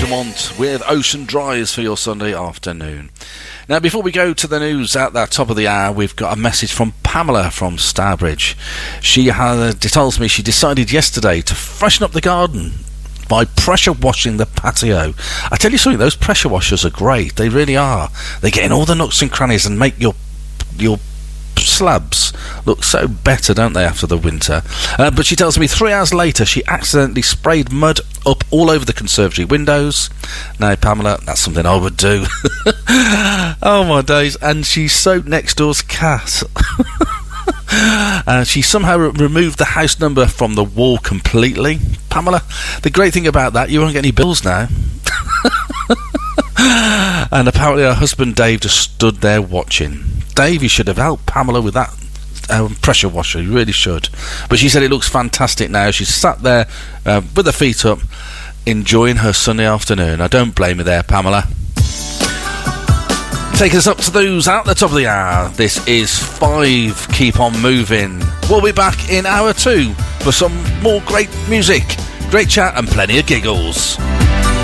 Altamont with Ocean Drives for your Sunday afternoon. Now, before we go to the news at the top of the hour, we've got a message from Pamela from Stourbridge. She tells me she decided yesterday to freshen up the garden by pressure washing the patio. I tell you something, those pressure washers are great. They really are. They get in all the nooks and crannies and make your slabs look so better, don't they, after the winter. But she tells me 3 hours later she accidentally sprayed mud up all over the conservatory windows. Now, Pamela, that's something I would do. Oh my days. And she soaked next door's cat. She somehow removed the house number from the wall completely. Pamela, the great thing about that, you won't get any bills now. And apparently her husband Dave just stood there watching. Dave, you should have helped Pamela with that pressure washer. You really should. But she said it looks fantastic now. She's sat there with her feet up, enjoying her Sunday afternoon. I don't blame her there, Pamela. Taking us up to those at the top of the hour. This is 5. Keep on moving. We'll be back in hour 2 for some more great music, great chat and plenty of giggles.